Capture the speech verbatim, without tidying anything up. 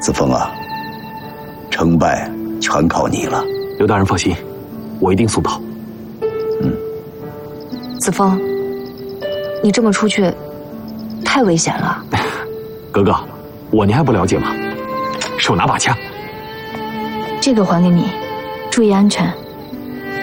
子枫啊，成败全靠你了。 刘大人放心，我一定送到。 嗯。 子枫，你这么出去，太危险了。 格格，我您还不了解吗？手拿把掐。 这个还给你，注意安全。